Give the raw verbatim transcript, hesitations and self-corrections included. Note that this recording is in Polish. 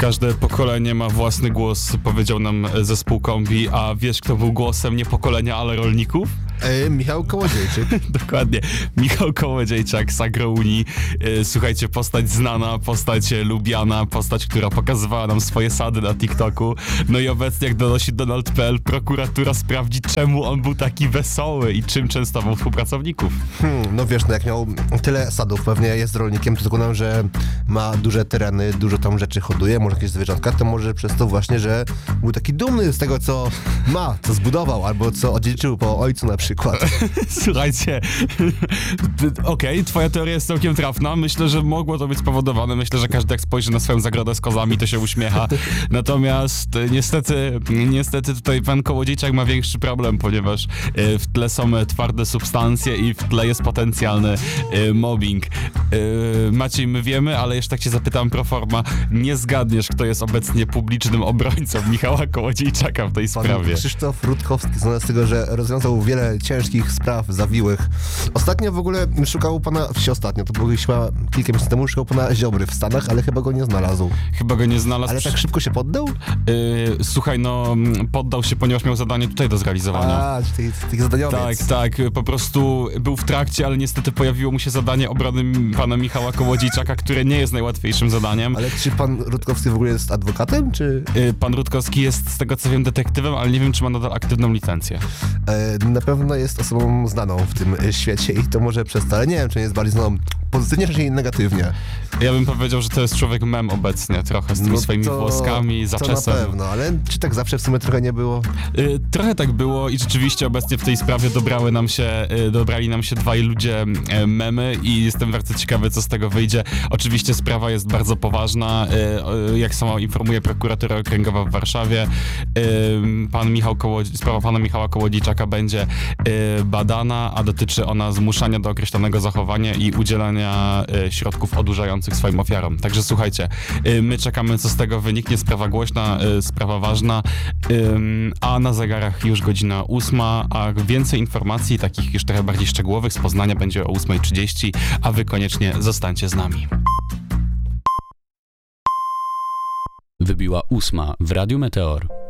Każde pokolenie ma własny głos, powiedział nam zespół Kombi, a wiesz, kto był głosem nie pokolenia, ale rolników? E, Michał Kołodziejczyk. Dokładnie. Michał Kołodziejczak z Agrounii. E, słuchajcie, postać znana, postać lubiana, postać, która pokazywała nam swoje sady na TikToku. No i obecnie, jak donosi Donald kropka p l, prokuratura sprawdzi, czemu on był taki wesoły i czym częstował współpracowników. Hmm, no wiesz, no jak miał tyle sadów, pewnie jest rolnikiem, to zakładam, że ma duże tereny, dużo tam rzeczy hoduje, może jakieś zwierzątka, to może przez to właśnie, że był taki dumny z tego, co ma, co zbudował, albo co odziedziczył po ojcu na przykład. Słuchajcie, okej, okay, twoja teoria jest całkiem trafna. Myślę, że mogło to być spowodowane. Myślę, że każdy jak spojrzy na swoją zagrodę z kozami, to się uśmiecha. Natomiast niestety, niestety tutaj pan Kołodziejczak ma większy problem, ponieważ w tle są twarde substancje i w tle jest potencjalny mobbing. Maciej, my wiemy, ale jeszcze tak cię zapytam pro forma, nie zgadniesz, kto jest obecnie publicznym obrońcą Michała Kołodziejczaka w tej Pan sprawie. Krzysztof Rutkowski, znany z tego, że rozwiązał wiele ciężkich spraw zawiłych. Ostatnio w ogóle szukał pana, wsi ostatnio, to było chyba kilka miesięcy temu, szukał pana Ziobry w Stanach, ale chyba go nie znalazł. Chyba go nie znalazł. Ale tak szybko się poddał? Yy, słuchaj, no poddał się, ponieważ miał zadanie tutaj do zrealizowania. A, czy tych, tych zadaniowiec. Tak, tak, po prostu był w trakcie, ale niestety pojawiło mu się zadanie obrony pana Michała Kołodziejczaka, które nie jest najłatwiejszym zadaniem. Ale czy pan Rutkowski w ogóle jest adwokatem, czy? Yy, pan Rutkowski jest, z tego co wiem, detektywem, ale nie wiem, czy ma nadal aktywną licencję. E, na pewno jest osobą znaną w tym świecie i to może przez to, ale nie wiem, czy nie jest bardziej znaną pozytywnie, czy negatywnie. Ja bym powiedział, że to jest człowiek mem obecnie, trochę z tymi no swoimi to, włoskami, zaczesem. To na pewno, ale czy tak zawsze w sumie trochę nie było? Yy, trochę tak było i rzeczywiście obecnie w tej sprawie dobrały nam się, yy, dobrali nam się dwaj ludzie yy, memy i jestem bardzo ciekawy, co z tego wyjdzie. Oczywiście sprawa jest bardzo poważna, yy, jak sama informuje prokuratura okręgowa w Warszawie. Yy, pan Michał Kołodzi- sprawa pana Michała Kołodziejczaka będzie yy, badana, a dotyczy ona zmuszania do określonego zachowania i udzielania yy, środków odurzających swoim ofiarom. Także słuchajcie, yy, my czekamy, co z tego wyniknie. Sprawa głośna, yy, sprawa ważna, yy, a na zegarach już godzina ósma, a więcej informacji, takich już trochę bardziej szczegółowych z Poznania będzie o ósma trzydzieści, a wy koniecznie zostańcie z nami. Wybiła ósma w Radiu Meteor.